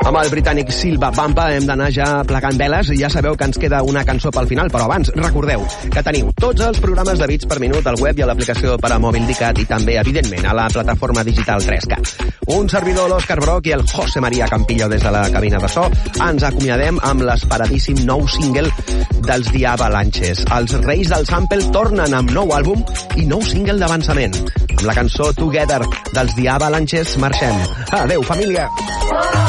Amb el britànic Silva Bampa hem d'anar ja plegant veles i ja sabeu que ens queda una cançó pel final, però abans recordeu que teniu tots els programes de bits per minut al web i a l'aplicació per a mòbil d'ICAT i també, evidentment, a la plataforma digital 3Cat. Un servidor, l'Òscar Broc, i el José María Campillo des de la cabina de so. Ens acomiadem amb l'esperadíssim nou single dels The Avalanches. Els reis del sample tornen amb nou àlbum i nou single d'avançament. Amb la cançó Together dels The Avalanches marxem. Adeu, família!